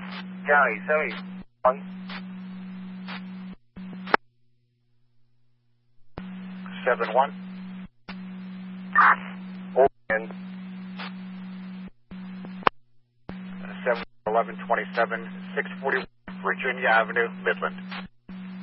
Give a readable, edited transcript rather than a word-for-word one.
County 71. 71. And 71127 641 Virginia Avenue, Midland.